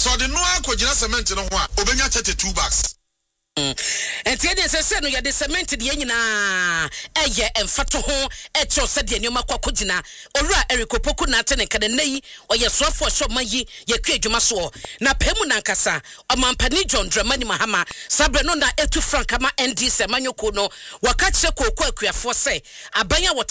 So the no akogina cement no ho a obenya 32 bags. Enti dey say no ya the cement de nyina eye emfato ho e cho se de nyoma kwakogina owura erikopoku na ate ne kada nayi oye soafo hwo mayi ye kwu adwuma so na pemu nankasa omampani John Dramani Mahama sabre no na etu frank ama ND se manyoko no waka kire kokko akuafo se abanya